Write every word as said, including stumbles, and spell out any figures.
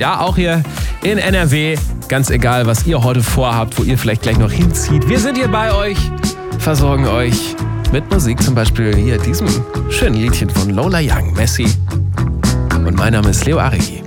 Ja, auch hier in N R W. Ganz egal, was ihr heute vorhabt, wo ihr vielleicht gleich noch hinzieht. Wir sind hier bei euch, versorgen euch mit Musik. Zum Beispiel hier diesem schönen Liedchen von Lola Young, Messi. Und mein Name ist Leo Arigi.